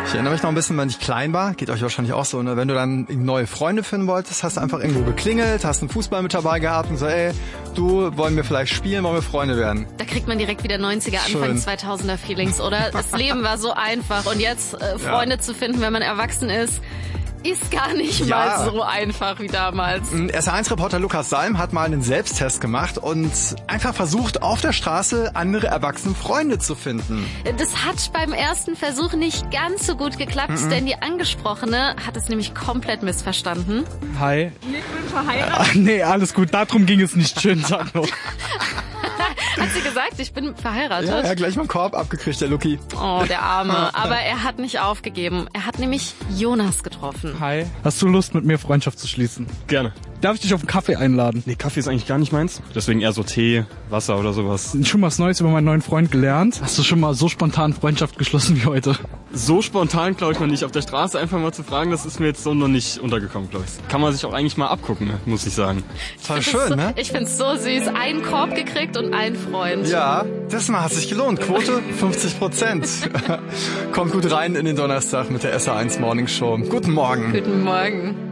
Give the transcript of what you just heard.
Ich erinnere mich noch ein bisschen, wenn ich klein war, geht euch wahrscheinlich auch so, ne? Wenn du dann neue Freunde finden wolltest, hast du einfach irgendwo geklingelt, hast einen Fußball mit dabei gehabt und so, ey, du, wollen wir vielleicht spielen, wollen wir Freunde werden? Da kriegt man direkt wieder 90er, Anfang 2000er Feelings, oder? Das Leben war so einfach und jetzt Freunde zu finden, wenn man erwachsen ist gar nicht mal so einfach wie damals. SR1-Reporter Lukas Salm hat mal einen Selbsttest gemacht und einfach versucht, auf der Straße andere erwachsene Freunde zu finden. Das hat beim ersten Versuch nicht ganz so gut geklappt, denn die Angesprochene hat es nämlich komplett missverstanden. Hi. Ich bin verheiratet. Nee, alles gut, darum ging es nicht. Schönen Tag noch. Hat sie gesagt, ich bin verheiratet? Ja, er hat gleich mal einen Korb abgekriegt, der Luki. Oh, der Arme. Aber er hat nicht aufgegeben. Er hat nämlich Jonas getroffen. Hi. Hast du Lust, mit mir Freundschaft zu schließen? Gerne. Darf ich dich auf einen Kaffee einladen? Nee, Kaffee ist eigentlich gar nicht meins. Deswegen eher so Tee, Wasser oder sowas. Schon was Neues über meinen neuen Freund gelernt? Hast du schon mal so spontan Freundschaft geschlossen wie heute? So spontan, glaube ich, noch nicht. Auf der Straße einfach mal zu fragen, das ist mir jetzt so noch nicht untergekommen, glaube ich. Kann man sich auch eigentlich mal abgucken, ne? Muss ich sagen. Voll schön, ne? Ich find's so süß. Einen Korb gekriegt und einen Freund. Ja, das Mal hat sich gelohnt. Quote 50%. Kommt gut rein in den Donnerstag mit der SR1 Morning Show. Guten Morgen. Guten Morgen.